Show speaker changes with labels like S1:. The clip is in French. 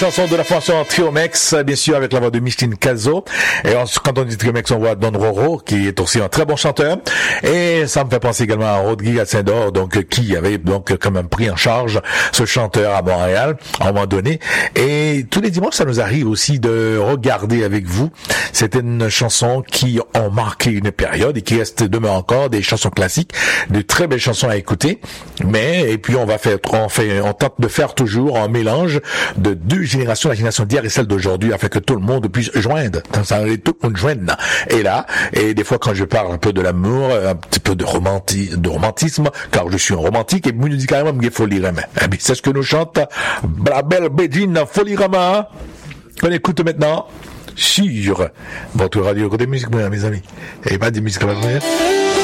S1: Chanson de la formation Triomex, bien sûr, avec la voix de Micheline Cazot. Et quand on dit Triomex, on voit Don Roro, qui est aussi un très bon chanteur. Et ça me fait penser également à Rodrigue Alcindor, donc, qui avait, donc, quand même pris en charge ce chanteur à Montréal, à un moment donné. Et tous les dimanches, ça nous arrive aussi de regarder avec vous. C'était une chanson qui ont marqué une période et qui reste demain encore des chansons classiques, de très belles chansons à écouter. Et puis on tente de faire toujours un mélange de deux générations, la génération d'hier et celle d'aujourd'hui, afin que tout le monde puisse joindre. Ça allait tout le monde joindre. Et là, et des fois quand je parle un peu de l'amour, un petit peu de romantisme, car je suis un romantique, et vous nous dites carrément que Folie Rama. C'est ce que nous chante la belle Bédine Folie Rama. On écoute maintenant sur votre radio des musiques, mes amis. Et pas des musiques à la première.